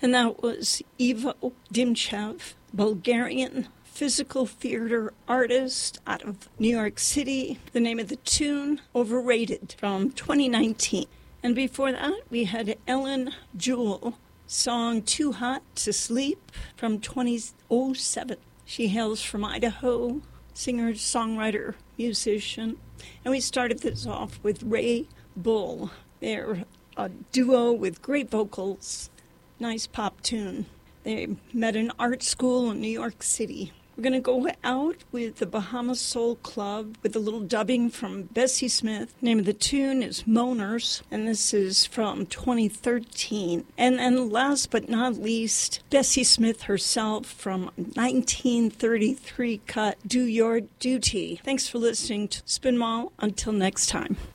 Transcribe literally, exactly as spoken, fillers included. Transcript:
And that was Ivo Dimchev, Bulgarian physical theater artist out of New York City. The name of the tune, Overrated, from twenty nineteen. And before that, we had Ellen Jewell, song Too Hot to Sleep, from twenty oh seven. She hails from Idaho, singer, songwriter, musician. And we started this off with Ray Bull. They're a duo with great vocals, nice pop tune. They met in art school in New York City. We're going to go out with the Bahama Soul Club with a little dubbing from Bessie Smith. The name of the tune is Moaners, and this is from twenty thirteen. And then last but not least, Bessie Smith herself from nineteen thirty-three cut, Do Your Duty. Thanks for listening to Spin Mall. Until next time.